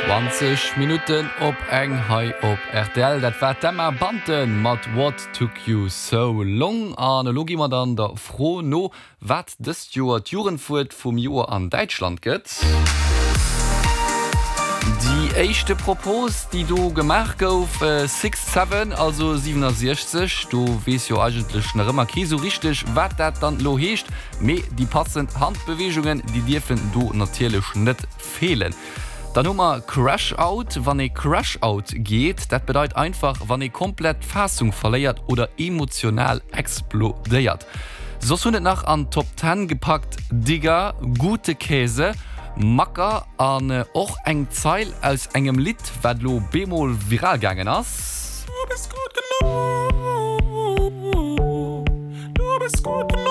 20 Minuten op eng hai op RTL, dat war demmer Banden mat What Took You So Long an Logi mat an der froh no wat des Joer Jurenfurt vum Joer an Deutschland gëtt. Die echte Propos, die du gemacht gouf 6-7, also 67, du wees jo eigentlich noch immer ki so richtig, wat dat dann lo hecht, me die passend Handbewegungen, die dürfen du natürlich net fehlen. Dann Nummer Crash-Out, wann e Crash-Out geht, das bedeutet einfach, wann e komplett Fassung verleiert oder emotional explodiert. So sind nach an Top 10 gepackt, Digger, gute Käse, Macker an och eng Zeil aus engem Lied, wat lo Bemol viral gegangen ass. Du bist gut genug. Du bist gut genug.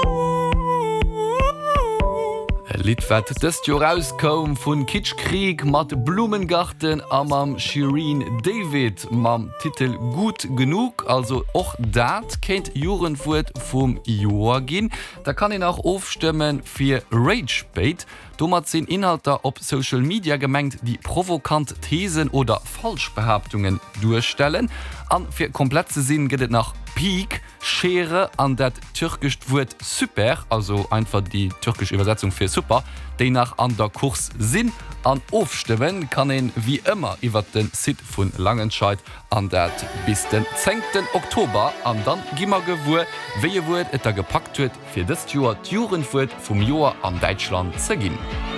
Lied wat des Jo rauskom vun Kitschkrieg mat Blumengarten am Shirin David mam Titel Gut genug, also och dat kennt Jurenfurt vum Joer gin. Da kann ihn auch aufstimmen fir Ragebait. Dummer 10 Inhalter op Social Media gemengt, die provokant Thesen oder Falschbehauptungen durchstellen. An fir komplette Sinn geht nach Peak, Schere an dat türkisch Wort super, also einfach die türkische Übersetzung für super, die nach an der Kurs Sinn an aufstimmen kann ihn wie immer über den Sit von Langenscheid an dat bis den 10. Oktober an dann gimmer gewur, wie ihr Wort et da gepackt wird für das Jahr Jurenfurt vom Jahr an Deutschland zu gehen.